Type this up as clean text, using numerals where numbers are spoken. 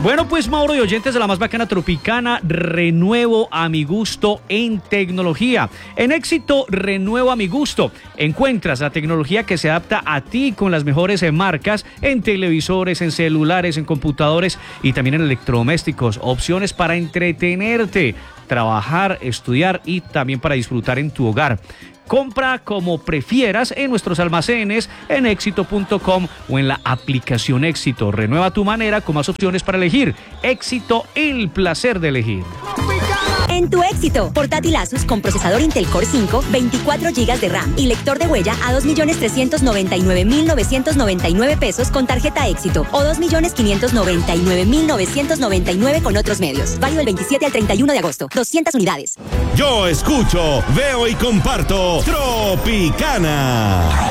Bueno, pues Mauro y oyentes de la más bacana tropicana, renuevo a mi gusto en tecnología. En Éxito, renuevo a mi gusto. Encuentras la tecnología que se adapta a ti con las mejores marcas en televisores, en celulares, en computadores y también en electrodomésticos. Opciones para entretenerte, trabajar, estudiar y también para disfrutar en tu hogar. Compra como prefieras en nuestros almacenes, en éxito.com o en la aplicación Éxito. Renueva tu manera con más opciones para elegir. Éxito, el placer de elegir. En tu Éxito, portátil Asus con procesador Intel Core 5, 24 GB de RAM y lector de huella a 2.399.999 pesos con tarjeta Éxito o 2.599.999 con otros medios. Válido del 27 al 31 de agosto. 200 unidades. Yo escucho, veo y comparto Tropicana.